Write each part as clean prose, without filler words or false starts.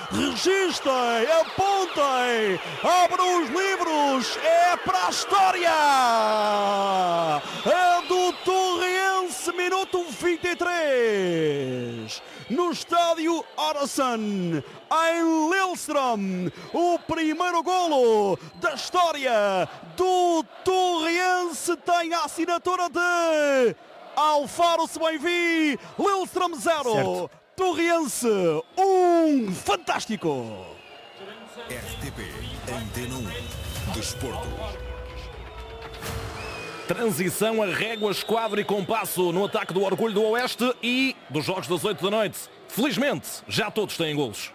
registem, apontem, abram os livros, é para a história! É do Torriense, minuto 23, no estádio Orsson, em Lillestrøm, o primeiro golo da história do Torriense tem a assinatura de Alfaro, se bem vi, Lillestrøm 0, Torriense 1, fantástico! RTP, Antena 1, Desporto. Transição a régua, esquadro e compasso no ataque do Orgulho do Oeste e dos jogos das 8 da noite. Felizmente, já todos têm golos.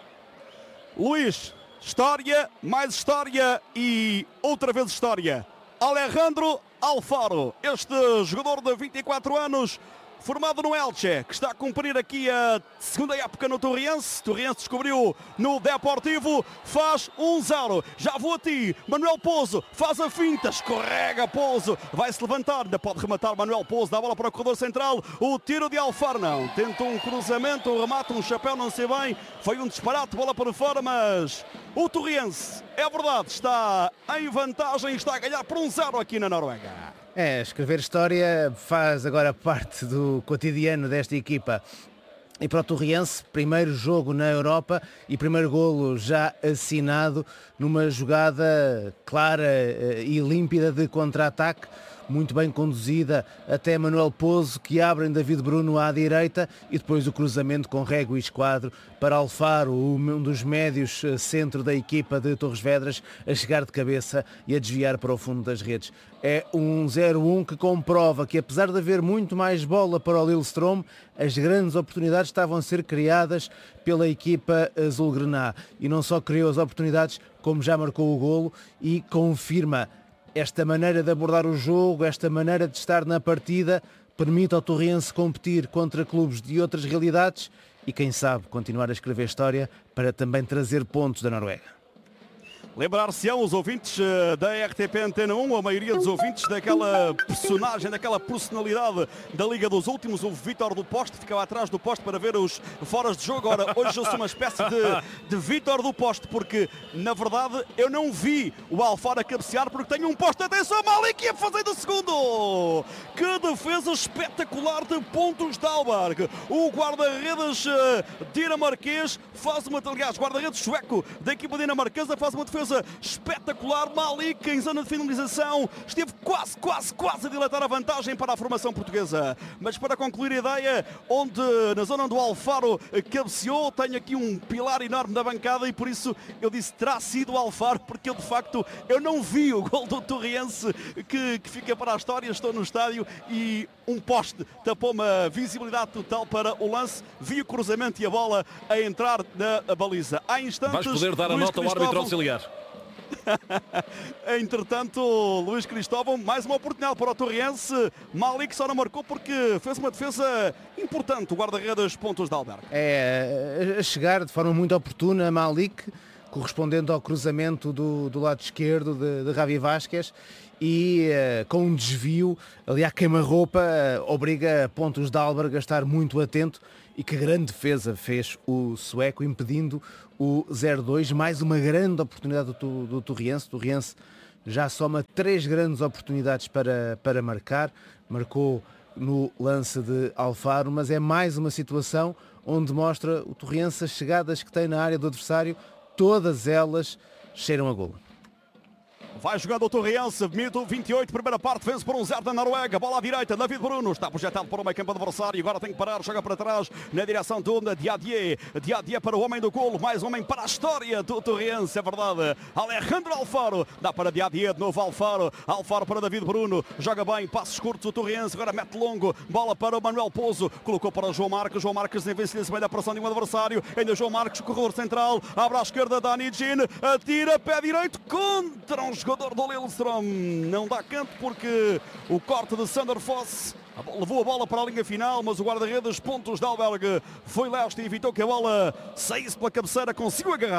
Luís, história, mais história e outra vez história. Alejandro Alfaro, este jogador de 24 anos, formado no Elche, que está a cumprir aqui a segunda época no Torriense. Torriense descobriu no Deportivo, faz 1-0. Já vou a ti, Manuel Pouso, faz a finta, escorrega Pouso, vai-se levantar, ainda pode rematar Manuel Pouso, dá a bola para o corredor central, o tiro de Alfaro não, tenta um cruzamento, um remate, um chapéu, não sei bem, foi um disparate, bola para fora, mas o Torriense, é verdade, está em vantagem, está a ganhar por 1-0 aqui na Noruega. Escrever história faz agora parte do cotidiano desta equipa. E para o Torriense, primeiro jogo na Europa e primeiro golo já assinado numa jogada clara e límpida de contra-ataque, muito bem conduzida até Manuel Pouso, que abre em David Bruno à direita, e depois o cruzamento com régua e esquadro para Alfaro, um dos médios centro da equipa de Torres Vedras, a chegar de cabeça e a desviar para o fundo das redes. É um 0-1 que comprova que, apesar de haver muito mais bola para o Lillestrøm, as grandes oportunidades estavam a ser criadas pela equipa azul-grená. E não só criou as oportunidades, como já marcou o golo e confirma esta maneira de abordar o jogo, esta maneira de estar na partida, permite ao Torriense competir contra clubes de outras realidades e, quem sabe, continuar a escrever história para também trazer pontos da Noruega. Lembrar-se-ão os ouvintes da RTP Antena 1, a maioria dos ouvintes daquela personagem, daquela personalidade da Liga dos Últimos, o Vítor do Poste, ficava atrás do poste para ver os foras de jogo. Ora, hoje eu sou uma espécie de Vítor do Poste, porque, na verdade, eu não vi o Alfaro a cabecear, porque tenho um poste. Atenção, Malik ia fazer do segundo! Que defesa espetacular de Pontus Dahlberg! O guarda-redes dinamarquês faz uma, aliás, guarda-redes sueco da equipa dinamarquesa faz uma defesa espetacular. Malik em zona de finalização esteve quase a dilatar a vantagem para a formação portuguesa, mas para concluir a ideia, onde na zona onde o Alfaro cabeceou, tenho aqui um pilar enorme da bancada e por isso eu disse terá sido o Alfaro, porque eu de facto eu não vi o gol do Torriense que fica para a história. Estou no estádio e um poste tapou-me a visibilidade total para o lance, vi o cruzamento e a bola a entrar na baliza. Há instantes vais poder dar a nota ao árbitro auxiliar. Entretanto, Luís Cristóvão, mais uma oportunidade para o Torriense. Malik só não marcou porque fez uma defesa importante, o guarda-redes Pontus Dahlberg. A chegar de forma muito oportuna Malik, correspondendo ao cruzamento do lado esquerdo de Javi Vázquez, e com um desvio ali à queima-roupa, obriga Pontus Dahlberg a estar muito atento. E que grande defesa fez o sueco, impedindo o 0-2. Mais uma grande oportunidade do Torriense. O Torriense já soma 3 grandes oportunidades para marcar. Marcou no lance de Alfaro, mas é mais uma situação onde mostra o Torriense as chegadas que tem na área do adversário. Todas elas cheiram a golo. Vai jogando o Torriense, minuto 28, primeira parte, vence por 1-0 da Noruega, bola à direita, David Bruno, está projetado para o meio campo adversário, agora tem que parar, joga para trás, na direção do Diadier para o homem do golo, mais um homem para a história do Torriense, é verdade, Alejandro Alfaro, dá para Diadier, de novo Alfaro para David Bruno, joga bem, passos curtos o Torriense, agora mete longo, bola para o Manuel Pouso, colocou para o João Marques vence-lhe bem da pressão de um adversário, ainda João Marques, corredor central, abre à esquerda, Dani Gin, atira, pé direito, contra um jogador do Lillestrøm, não dá canto porque o corte de Sander Foss levou a bola para a linha final, mas o guarda-redes Pontus Dahlberg foi leste e evitou que a bola saísse pela cabeceira, conseguiu agarrar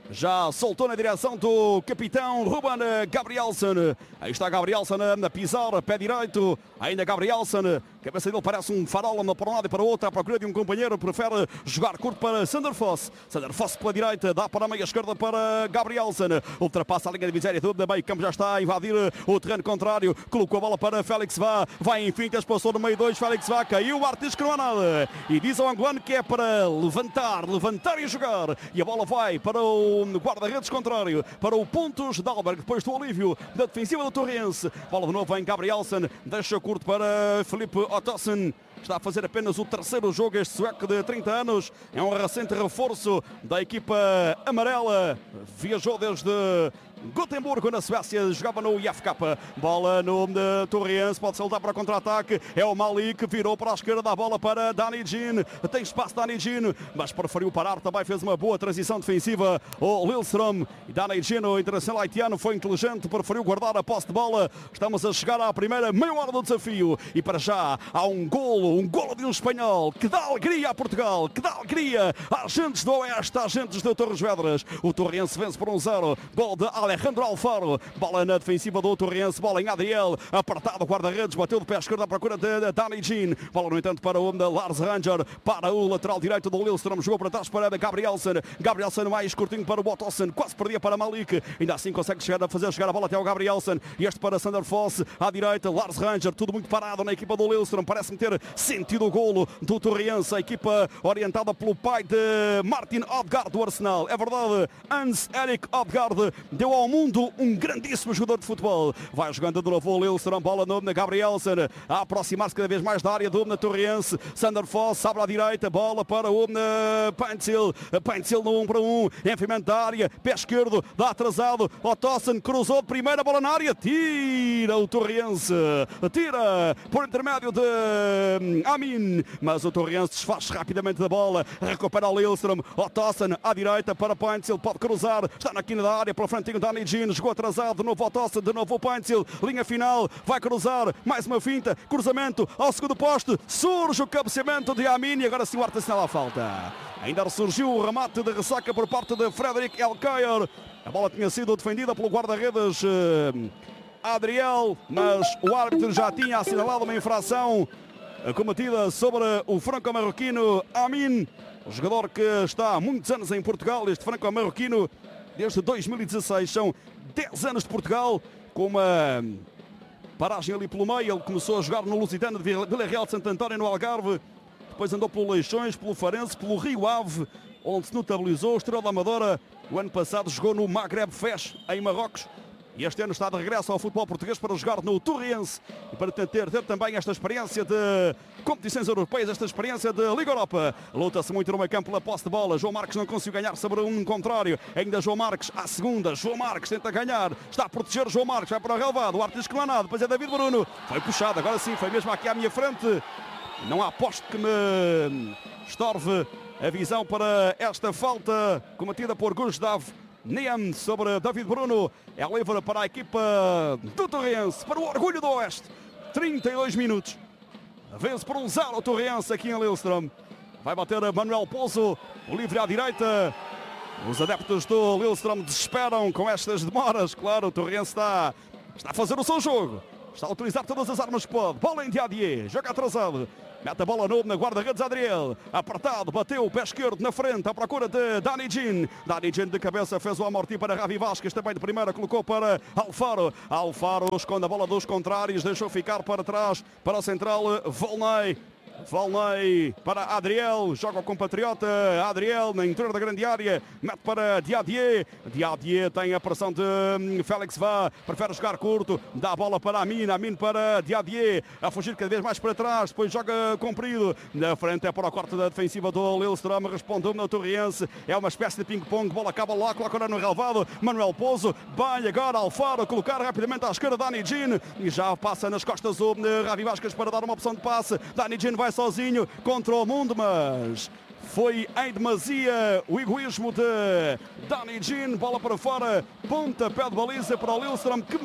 já soltou na direção do capitão Ruben Gabrielsen. Aí está Gabrielsen a pisar, pé direito, ainda Gabrielsen, a cabeça dele parece um farol para um lado e para o outro, à procura de um companheiro, prefere jogar curto para Sander Foss. Sander Foss pela direita, dá para a meia esquerda para Gabrielsen, ultrapassa a linha de miséria do meio campo, já está a invadir o terreno contrário, colocou a bola para Félix Vá, vai em fintas, passou no meio 2, Félix Vá, caiu, o Artes que não há nada, e diz ao angolano que é para levantar e jogar, e a bola vai para o guarda-redes contrário, para o Pontus Dalberg, depois do alívio da defensiva do Torrense. Bola de novo em Gabrielsen, deixa curto para Felipe Ottosen. Está a fazer apenas o terceiro jogo este sueco de 30 anos. É um recente reforço da equipa amarela. Viajou desde Gotemburgo, na Suécia, jogava no IFK. Bola no Torrense, pode saltar para contra-ataque. É o Malik, virou para a esquerda, a bola para Dani Jean. Tem espaço Dani Jean, mas preferiu parar. Também fez uma boa transição defensiva o Lillström. E Dani Jean, o internacional haitiano, foi inteligente, preferiu guardar a posse de bola. Estamos a chegar à primeira meia hora do desafio. E para já há um golo de um espanhol que dá alegria a Portugal, que dá alegria a agentes do Oeste, a agentes de Torres Vedras. O Torrense vence por 1-0. Gol de Alejandro Alfaro. Bola na defensiva do Torrense, bola em Adriel, apertado, guarda-redes, bateu de pé esquerdo à procura de Dani Jean. Bola, no entanto, para o Lars Ranger, para o lateral direito do Lillström, jogou para trás para Gabrielsen. Gabrielsen mais curtinho para o Ottosen, quase perdia para Malik. Ainda assim consegue fazer chegar a bola até ao Gabrielsen. E este para Sander Foss, à direita, Lars Ranger, tudo muito parado na equipa do Lillström. Parece-me ter sentido o golo do Torrense, a equipa orientada pelo pai de Martin Odegaard do Arsenal. É verdade, Hans-Erik Odegaard deu ao mundo um grandíssimo jogador de futebol. Vai jogando de novo o Lillström, bola no Gabrielsen, a aproximar-se cada vez mais da área do Torrense. Sander Foss abre à direita, bola para o Paintil no 1 para 1, enfiamento da área, pé esquerdo, dá atrasado, Ottosen cruzou de primeira, bola na área, tira o Torrense, tira por intermédio de Amin, mas o Torrense desfaz rapidamente da bola, recupera o Lillström, Ottosen à direita para Paintil, pode cruzar, está na quina da área, pela frente o Dani Jean, jogou atrasado, de novo Ottosen, de novo o Paintil, linha final, vai cruzar, mais uma finta, cruzamento ao segundo poste, surge o cabeceamento de Amin e agora sim o Arte assinala a falta. Ainda surgiu o remate de ressaca por parte de Frederick Elkeier. A bola tinha sido defendida pelo guarda-redes Adriel, mas o árbitro já tinha assinalado uma infração cometida sobre o franco-marroquino Amin, o jogador que está há muitos anos em Portugal. Este franco-marroquino desde 2016, são 10 anos de Portugal, com uma paragem ali pelo meio. Ele começou a jogar no Lusitano de Vila Real de Santo António, no Algarve, depois andou pelo Leixões, pelo Farense, pelo Rio Ave, onde se notabilizou. Estrela da Amadora, o ano passado jogou no Maghreb Fes, em Marrocos, e este ano está de regresso ao futebol português para jogar no Torrense e para ter também esta experiência de competições europeias, esta experiência de Liga Europa. Luta-se muito no meio campo pela posse de bola. João Marques não conseguiu ganhar sobre um contrário. Ainda João Marques à segunda. João Marques tenta ganhar. Está a proteger João Marques. Vai para o relevado. O Artes que não há nada. Depois é David Bruno. Foi puxado. Agora sim. Foi mesmo aqui à minha frente. Não há poste que me estorve a visão para esta falta cometida por Gustav Niam sobre David Bruno. É livre para a equipa do Torrense, para o orgulho do Oeste. 32 minutos. Vence por 1-0 o Torrense aqui em Lillström. Vai bater a Manuel Pouso, o livre à direita. Os adeptos do Lillström desesperam com estas demoras. Claro, o Torrense está a fazer o seu jogo. Está a utilizar todas as armas que pode. Bola em Diadier, joga atrasado. Mete a bola na guarda-redes Adriel. Apertado, bateu o pé esquerdo na frente à procura de Dani Jean. Dani Jean de cabeça fez o amorti para Ravi Vasquez. Também de primeira colocou para Alfaro. Alfaro esconde a bola dos contrários. Deixou ficar para trás para o central Volney. Volney para Adriel, joga o compatriota Adriel na interior da grande área, mete para Diadier. Diadier tem a pressão de Félix Vá, prefere jogar curto, dá a bola para Amin, Amin para Diadier, a fugir cada vez mais para trás, depois joga comprido, na frente é para o corte da defensiva do Lillström, responde no Torrense, é uma espécie de ping-pong, bola acaba lá, coloca no relevado, Manuel Pouso, vai agora Alfaro, colocar rapidamente à esquerda Dani Jean, e já passa nas costas o Ravi Vasquez para dar uma opção de passe. Dani Jean vai sozinho contra o mundo, mas foi em demasia o egoísmo de Dani Jean. Bola para fora, pontapé de baliza para o Lillström, que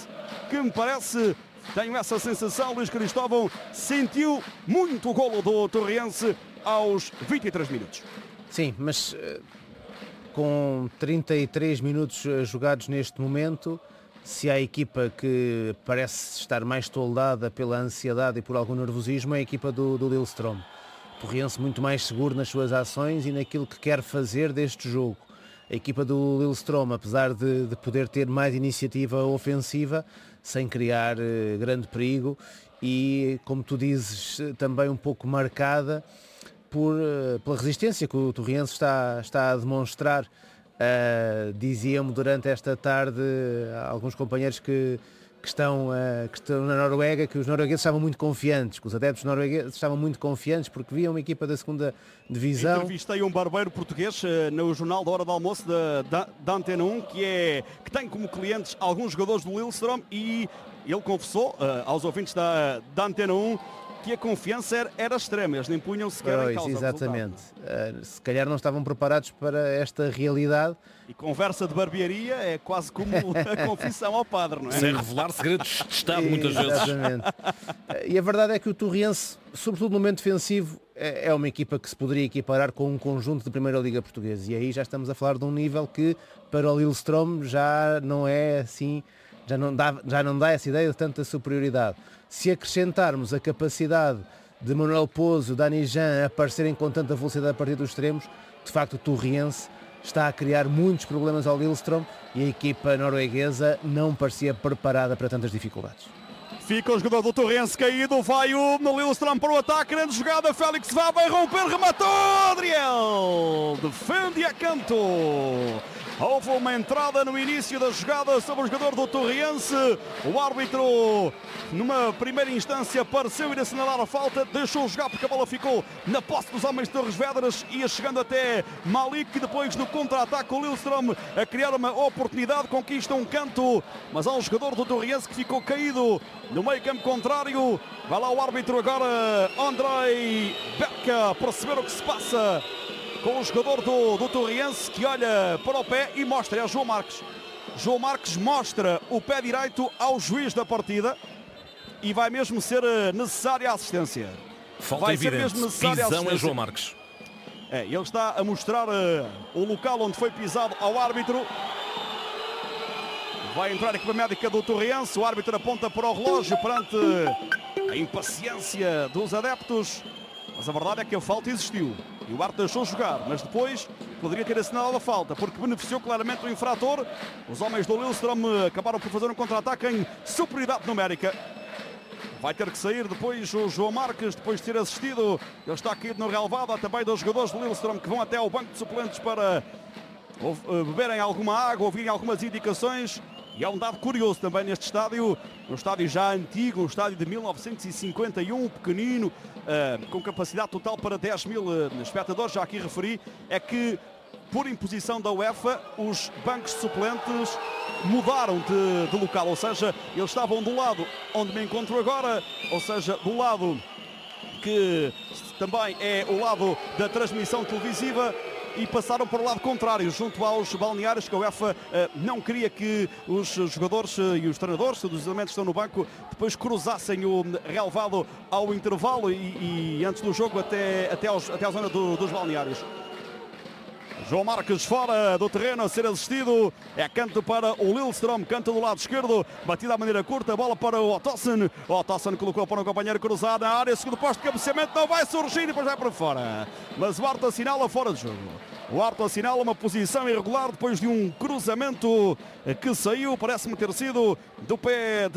me parece, tenho essa sensação, Luís Cristóvão sentiu muito o golo do Torrense aos 23 minutos. Sim, mas com 33 minutos jogados neste momento, se há a equipa que parece estar mais toldada pela ansiedade e por algum nervosismo, é a equipa do Lillestrøm. Torriense muito mais seguro nas suas ações e naquilo que quer fazer deste jogo. A equipa do Lillestrøm, apesar de poder ter mais iniciativa ofensiva, sem criar grande perigo e, como tu dizes, também um pouco marcada pela resistência que o Torriense está a demonstrar. Diziam-me durante esta tarde alguns companheiros que estão na Noruega, que os noruegueses estavam muito confiantes, que os adeptos noruegueses estavam muito confiantes porque viam uma equipa da segunda divisão. Entrevistei um barbeiro português no jornal da hora do almoço da Antena 1, que tem como clientes alguns jogadores do Lillestrøm, e ele confessou aos ouvintes da Antena 1 que a confiança era extrema, eles nem punham sequer em causa. Exatamente. Se calhar não estavam preparados para esta realidade. E conversa de barbearia é quase como a confissão ao padre, não é? Sem revelar segredos de Estado muitas vezes. Exatamente. E a verdade é que o Torriense, sobretudo no momento defensivo, é uma equipa que se poderia equiparar com um conjunto de Primeira Liga Portuguesa. E aí já estamos a falar de um nível que para o Lillestrøm já não é assim, já não dá essa ideia de tanta superioridade. Se acrescentarmos a capacidade de Manuel Pozo, Dani Jean aparecerem com tanta velocidade a partir dos extremos, de facto o Torriense está a criar muitos problemas ao Lillestrøm e a equipa norueguesa não parecia preparada para tantas dificuldades. Fica o jogador do Torriense caído, vai o Lillestrøm para o ataque, grande jogada, Félix vai romper, rematou, Adriel, defende a canto. Houve uma entrada no início da jogada sobre o jogador do Torriense. O árbitro, numa primeira instância, pareceu ir assinalar a falta, deixou jogar porque a bola ficou na posse dos homens de Torres Vedras, ia chegando até Malik, depois no contra-ataque o Lillestrøm a criar uma oportunidade, conquista um canto, mas há um jogador do Torriense que ficou caído no meio campo contrário. Vai lá o árbitro agora, Andrei Beca, para saber o que se passa com o jogador do Torriense, que olha para o pé e mostra, é João Marques. João Marques mostra o pé direito ao juiz da partida e vai mesmo ser necessária a assistência. Falta vai evidente, ser mesmo necessária a pisão é João Marques. Ele está a mostrar o local onde foi pisado ao árbitro. Vai entrar a equipa médica do Torriense, o árbitro aponta para o relógio perante a impaciência dos adeptos. Mas a verdade é que a falta existiu e o árbitro deixou jogar, mas depois poderia ter assinalado a falta, porque beneficiou claramente o infrator. Os homens do Lillestrøm acabaram por fazer um contra-ataque em superioridade numérica. Vai ter que sair depois o João Marques, depois de ter assistido. Ele está caído no relvado. Há também dois jogadores do Lillestrøm que vão até ao banco de suplentes para beberem alguma água, ouvirem algumas indicações. E há um dado curioso também neste estádio, um estádio já antigo, um estádio de 1951, pequenino, com capacidade total para 10 mil espectadores, já aqui referi, é que por imposição da UEFA os bancos de suplentes mudaram de local, ou seja, eles estavam do lado onde me encontro agora, ou seja, do lado que também é o lado da transmissão televisiva, e passaram para o lado contrário, junto aos balneários, que a UEFA não queria que os jogadores e os treinadores, todos os elementos que estão no banco, depois cruzassem o relvado ao intervalo e antes do jogo até à zona dos balneários. João Marques fora do terreno a ser assistido, é canto para o Lillestrøm, canto do lado esquerdo, batida à maneira curta, bola para o Ottosson. O Ottosson colocou para um companheiro cruzado na área, segundo posto de cabeceamento, não vai surgir e depois vai para fora. Mas o árbitro assinala fora de jogo. O árbitro assinala uma posição irregular depois de um cruzamento que saiu, parece-me ter sido do pé